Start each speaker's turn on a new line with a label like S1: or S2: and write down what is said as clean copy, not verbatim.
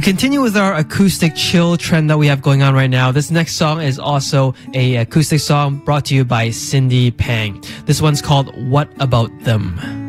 S1: continue with our acoustic chill trend that we have going on right now, this next song is also a acoustic song brought to you by Cindy Pang. This one's called What About Them?